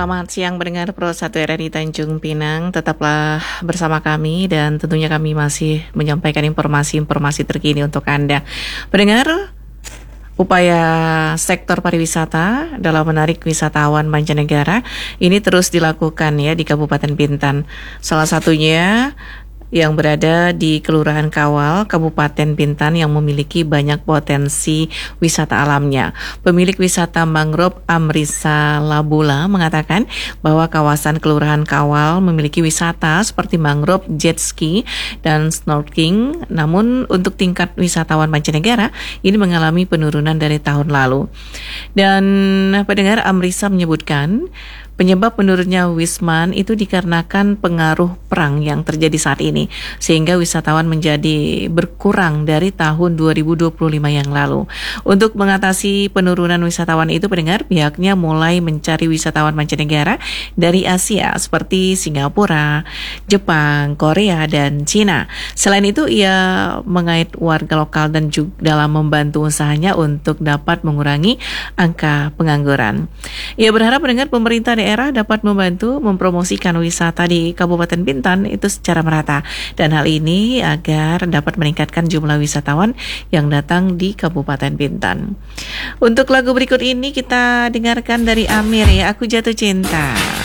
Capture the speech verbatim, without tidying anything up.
Selamat siang mendengar Pro satu R R I Tanjung Pinang. Tetaplah bersama kami dan tentunya kami masih menyampaikan informasi-informasi terkini untuk Anda. Pendengar, upaya sektor pariwisata dalam menarik wisatawan mancanegara ini terus dilakukan ya di Kabupaten Bintan. Salah satunya yang berada di Kelurahan Kawal, Kabupaten Bintan yang memiliki banyak potensi wisata alamnya. Pemilik wisata mangrove Amrisa Labula mengatakan bahwa kawasan Kelurahan Kawal memiliki wisata seperti mangrove, jet ski, dan snorkeling. Namun untuk tingkat wisatawan mancanegara ini mengalami penurunan dari tahun lalu. Dan pendengar, Amrisa menyebutkan penyebab menurunnya Wisman itu dikarenakan pengaruh perang yang terjadi saat ini, sehingga wisatawan menjadi berkurang dari tahun dua ribu dua puluh lima yang lalu. Untuk mengatasi penurunan wisatawan itu, pendengar, pihaknya mulai mencari wisatawan mancanegara dari Asia seperti Singapura, Jepang, Korea, dan Cina. Selain itu, ia mengait warga lokal dan juga dalam membantu usahanya untuk dapat mengurangi angka pengangguran. Ia berharap pendengar pemerintah daerah dapat membantu mempromosikan wisata di Kabupaten Bintan itu secara merata, dan hal ini agar dapat meningkatkan jumlah wisatawan yang datang di Kabupaten Bintan. Untuk lagu berikut ini kita dengarkan dari Amir ya, Aku Jatuh Cinta.